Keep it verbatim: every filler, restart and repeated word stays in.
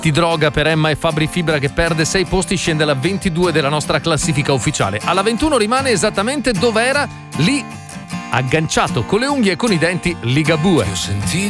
Droga per Emma e Fabri Fibra, che perde sei posti, scende alla ventidue della nostra classifica ufficiale. Alla ventuno rimane esattamente dove era, lì agganciato con le unghie e con i denti, Ligabue. Io sentito